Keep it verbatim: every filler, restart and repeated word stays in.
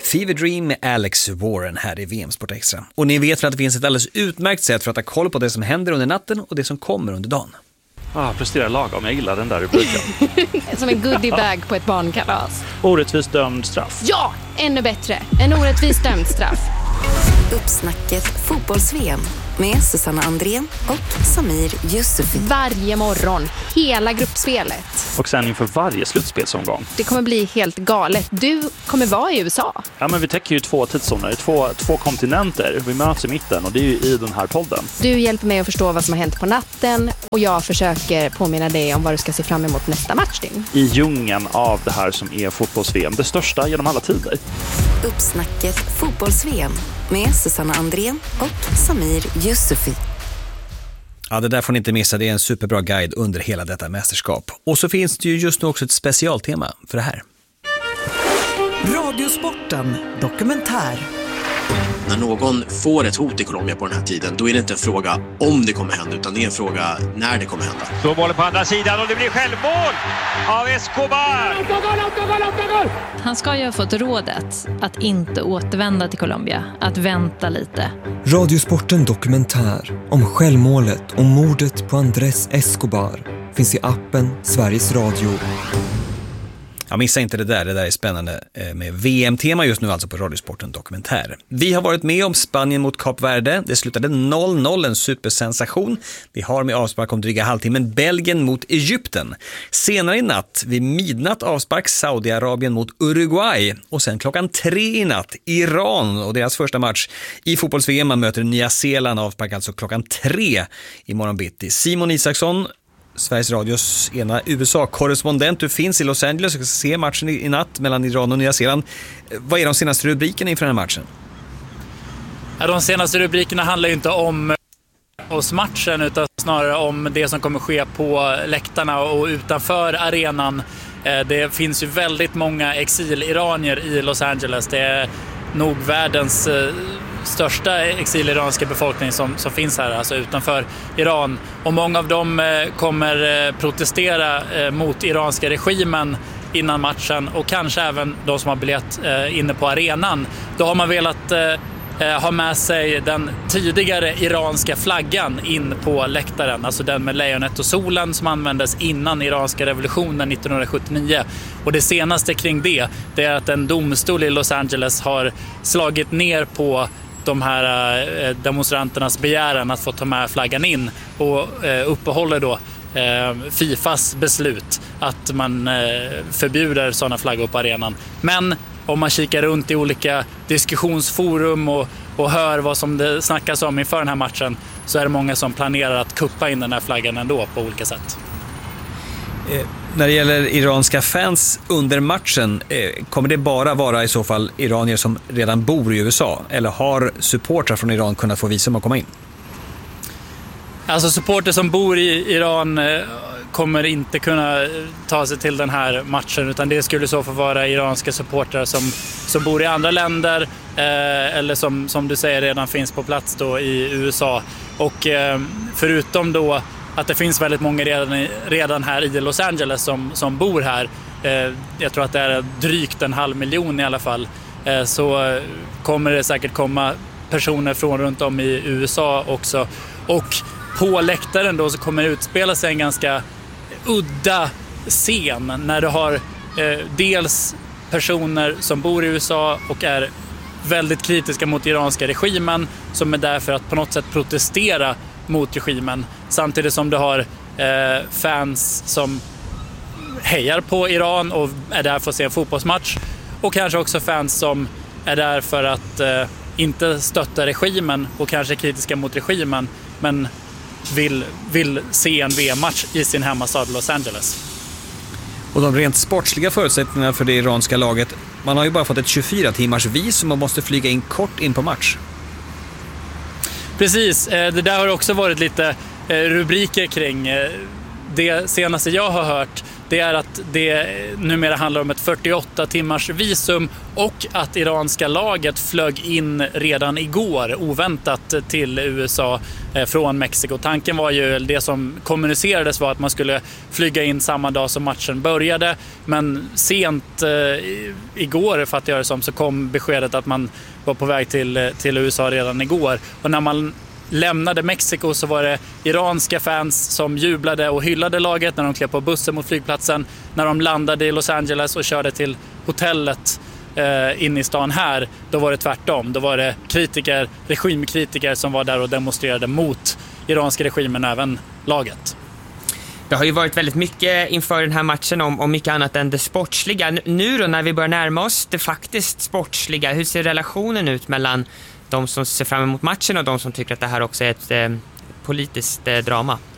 Fever Dream med Alex Warren här i V M Sport Extra. Och ni vet väl att det finns ett alldeles utmärkt sätt för att ha koll på det som händer under natten och det som kommer under dagen. Ah, presterar lagom. Jag gillar den där rubriken. Som en goodiebag på ett barnkalas. Orättvist dömd straff. Ja, ännu bättre. En orättvist dömd straff. Uppsnacket fotbolls-V M med Susanna Andrén och Samir Yusufi. Varje morgon, hela gruppspelet. Och sen inför varje slutspelsomgång. Det kommer bli helt galet. Du kommer vara i U S A. Ja, men vi täcker ju två tidszoner, två, två kontinenter. Vi möts i mitten och det är ju i den här podden. Du hjälper mig att förstå vad som har hänt på natten och jag försöker påminna dig om vad du ska se fram emot nästa matchdygn. I djungeln av det här som är fotbolls-V M, det största genom alla tider. Uppsnacket fotbolls-V M med Susanna Andrén och Samir Yusufi. Ja, det där får ni inte missa. Det är en superbra guide under hela detta mästerskap. Och så finns det ju just nu också ett specialtema för det här. Radiosporten dokumentär. När någon får ett hot i Colombia på den här tiden, då är det inte en fråga om det kommer hända, utan det är en fråga när det kommer hända. Så bollen på andra sidan och det blir självmål av Escobar. Han ska ju ha fått rådet att inte återvända till Colombia, att vänta lite. Radiosporten dokumentär om självmålet och mordet på Andrés Escobar finns i appen Sveriges Radio. Ja, missa inte det där, det där är spännande med V M-tema just nu alltså på Radiosporten dokumentär. Vi har varit med om Spanien mot Kap Verde, det slutade noll noll, en supersensation. Vi har med avspark om dryga halvtimmen Belgien mot Egypten. Senare i natt, vid midnatt avspark Saudiarabien mot Uruguay och sen klockan tre i natt Iran och deras första match i fotbolls-V M. Man möter Nya Zeeland, avspark alltså klockan tre i morgon bitti. Simon Isaksson, Sveriges Radios ena U S A-korrespondent. Du finns i Los Angeles och ska se matchen i natt mellan Iran och Nya Zeeland. Vad är de senaste rubrikerna inför den här matchen? Ja, de senaste rubrikerna handlar ju inte om oss matchen utan snarare om det som kommer ske på läktarna och utanför arenan. Det finns ju väldigt många exiliranier i Los Angeles. Det är nog världens största exiliranska befolkning som, som finns här, alltså utanför Iran. Och många av dem eh, kommer eh, protestera eh, mot iranska regimen innan matchen och kanske även de som har biljett eh, inne på arenan. Då har man velat eh, ha med sig den tidigare iranska flaggan in på läktaren, alltså den med lejonet och solen som användes innan iranska revolutionen nittonhundrasjuttionio. Och det senaste kring det, det är att en domstol i Los Angeles har slagit ner på de här demonstranternas begäran att få ta med flaggan in och uppehåller då Fifas beslut att man förbjuder sådana flaggor på arenan. Men om man kikar runt i olika diskussionsforum och, och hör vad som det snackas om inför den här matchen så är det många som planerar att kuppa in den här flaggan ändå på olika sätt. Eh, när det gäller iranska fans under matchen, eh, kommer det bara vara i så fall iranier som redan bor i U S A? Eller har supportrar från Iran kunnat få visum att komma in? Alltså supportrar som bor i Iran eh, kommer inte kunna ta sig till den här matchen, utan det skulle så få vara iranska supportrar som, som bor i andra länder eh, eller som, som du säger redan finns på plats då i U S A. Och eh, förutom då att det finns väldigt många redan, redan här i Los Angeles som, som bor här, eh, jag tror att det är drygt en halv miljon i alla fall, eh, så kommer det säkert komma personer från runt om i U S A också. Och på läktaren då så kommer det utspela sig en ganska udda scen när du har eh, dels personer som bor i U S A och är väldigt kritiska mot iranska regimen som är där för att på något sätt protestera mot regimen, samtidigt som du har eh, fans som hejar på Iran och är där för att se en fotbollsmatch, och kanske också fans som är där för att eh, inte stötta regimen och kanske är kritiska mot regimen men vill, vill se en V M-match i sin hemmastad Los Angeles. Och de rent sportsliga förutsättningarna för det iranska laget, man har ju bara fått ett tjugofyra timmars visum och måste flyga in kort in på match. Precis, det där har också varit lite rubriker kring. Det senaste jag har hört, det det är att det numera handlar om ett fyrtioåtta timmars visum och att iranska laget flög in redan igår oväntat till U S A från Mexiko. Tanken var ju, det som kommunicerades var att man skulle flyga in samma dag som matchen började, men sent eh, igår, fattar jag det som, så kom beskedet att man var på väg till, till U S A redan igår. Och när man lämnade Mexiko så var det iranska fans som jublade och hyllade laget när de klev på bussen mot flygplatsen. När de landade i Los Angeles och körde till hotellet eh, in i stan här, då var det tvärtom. Då var det kritiker, regimkritiker som var där och demonstrerade mot iranska regimen, även laget. Det har ju varit väldigt mycket inför den här matchen om, om mycket annat än det sportsliga. Nu då, när vi börjar närma oss det faktiskt sportsliga, hur ser relationen ut mellan de som ser fram emot matchen och de som tycker att det här också är ett eh, politiskt eh, drama?